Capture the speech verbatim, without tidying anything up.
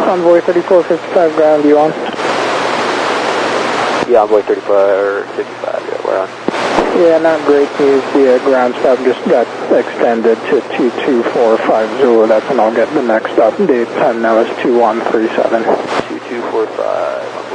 Envoy thirty-four fifty-five, ground, you on? Yeah, Envoy thirty-four fifty-five, yeah, we're on. Yeah, not great news. The uh, ground stop just got extended to two two four five Zulu. That's when I'll get the next update. Time now is two one three seven. two two four five.